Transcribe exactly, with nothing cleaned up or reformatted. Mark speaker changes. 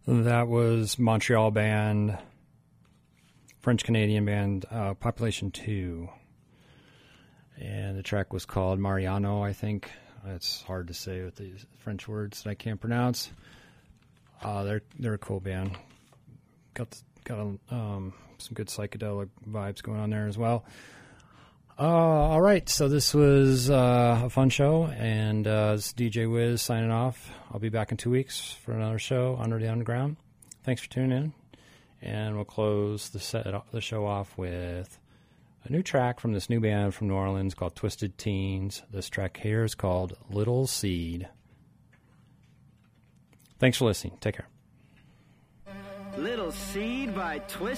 Speaker 1: That was Montreal band, French-Canadian band, uh, Population two. And the track was called Mariano, I think. It's hard to say with these French words that I can't pronounce. Uh, they're they're a cool band. Got got um, some good psychedelic vibes going on there as well. Uh, all right, so this was uh, a fun show, and uh, this is D J Wiz signing off. I'll be back in two weeks for another show, Under the Underground. Thanks for tuning in, and we'll close the set the show off with a new track from this new band from New Orleans called Twisted Teens. This track here is called Little Seed. Thanks for listening. Take care.
Speaker 2: Little Seed by Twisted